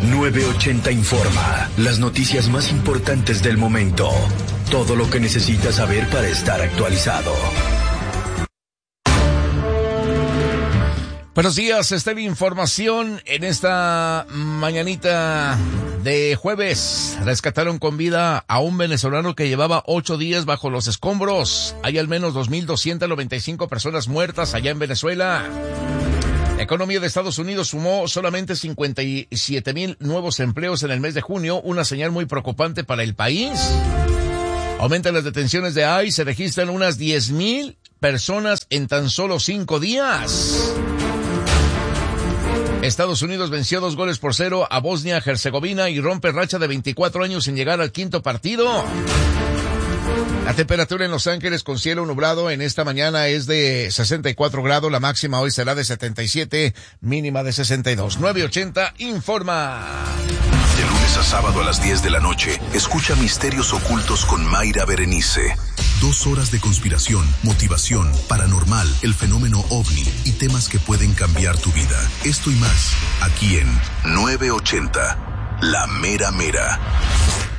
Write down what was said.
980 informa. Las noticias más importantes del momento. Todo lo que necesitas saber para estar actualizado. Buenos días, esta es la información en esta mañanita de jueves. Rescataron con vida a un venezolano que llevaba 8 días bajo los escombros. Hay al menos 2,295 personas muertas allá en Venezuela. La economía de Estados Unidos sumó solamente 57,000 nuevos empleos en el mes de junio, una señal muy preocupante para el país. Aumentan las detenciones de ICE, se registran unas 10,000 personas en tan solo 5 días. Estados Unidos venció 2-0 a Bosnia-Herzegovina y rompe racha de 24 años sin llegar al quinto partido. La temperatura en Los Ángeles con cielo nublado en esta mañana es de 64 grados, la máxima hoy será de 77, mínima de 62. 980 informa. De lunes a sábado a las 10 de la noche, escucha Misterios Ocultos con Mayra Berenice. 2 horas de conspiración, motivación, paranormal, el fenómeno OVNI y temas que pueden cambiar tu vida. Esto y más, aquí en 980, La Mera Mera.